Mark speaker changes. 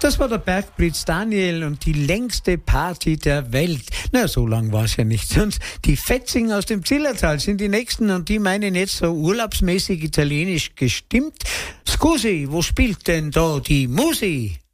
Speaker 1: Das war der Bergblitz Daniel und die längste Party der Welt. Na, so lang war es ja nicht. Sonst die Fetzinger aus dem Zillertal sind die Nächsten und die meinen jetzt so urlaubsmäßig italienisch gestimmt. Scusi, wo spielt denn da die Musi?